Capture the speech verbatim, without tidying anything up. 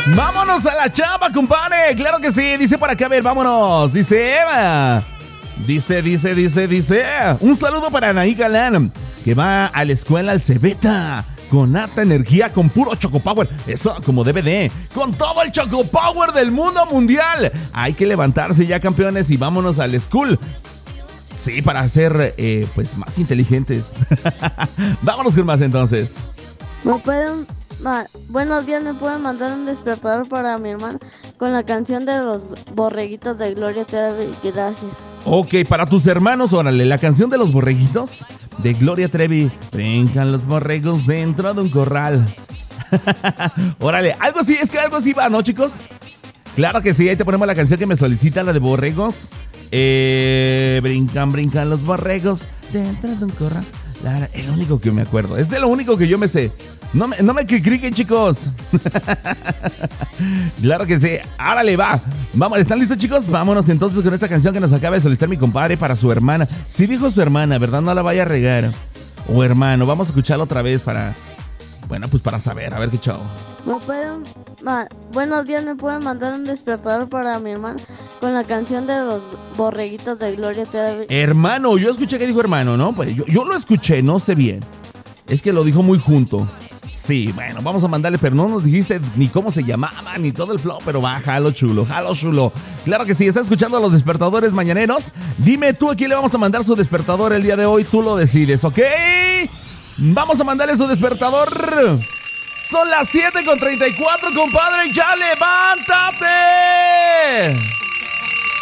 Vámonos a la chamba, compadre. Claro que sí. Dice por acá, a ver, vámonos. Dice Eva. Dice, dice, dice, dice. Un saludo para Anaí Galán, que va a la escuela al Cebeta. Con alta energía, con puro Choco Power. Eso como D V D. Con todo el Choco Power del mundo mundial. Hay que levantarse ya, campeones, y vámonos al school. Sí, para ser eh, pues más inteligentes. Vámonos con más entonces. ¿Me pueden, ma, buenos días, ¿me pueden mandar un despertador para mi hermana con la canción de los borreguitos de Gloria Trevi? Gracias. Ok, para tus hermanos, órale, la canción de los borreguitos de Gloria Trevi. Brincan los borregos dentro de un corral. Órale, algo así, es que algo así va, ¿no, chicos? Claro que sí, ahí te ponemos la canción que me solicita, la de borregos. Eh, brincan, brincan los borregos dentro de un corral. La, el único que me acuerdo, es de lo único que yo me sé. No me, no me criquen, chicos. Claro que sí, árale, va. Vamos, ¿están listos, chicos? Vámonos entonces con esta canción que nos acaba de solicitar mi compadre para su hermana. Sí dijo su hermana, ¿verdad? No la vaya a regar. O hermano, vamos a escucharla otra vez para... Bueno, pues para saber, a ver qué chavo. ¿Me pueden, ma, buenos días, ¿me pueden mandar un despertador para mi hermana con la canción de los borreguitos de Gloria Trevi? Hermano, yo escuché que dijo hermano, ¿no? Pues yo, yo lo escuché, no sé bien. Es que lo dijo muy junto. Sí, bueno, vamos a mandarle, pero no nos dijiste ni cómo se llamaba, ni todo el flow, pero va, jalo chulo, jalo chulo. Claro que sí, ¿estás escuchando a los despertadores mañaneros? Dime tú a quién le vamos a mandar su despertador el día de hoy, tú lo decides, ¿ok? Vamos a mandarle su despertador. Son las siete con treinta y cuatro, compadre, ¡ya levántate!